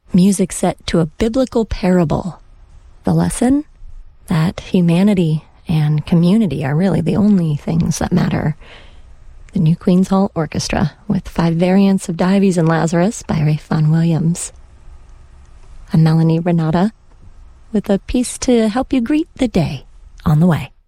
Music set to a biblical parable. The lesson? That humanity and community are really the only things that matter. The New Queen's Hall Orchestra with 5 variants of Dives and Lazarus by Ralph Vaughan Williams. I'm Melanie Renata with a piece to help you greet the day on the way.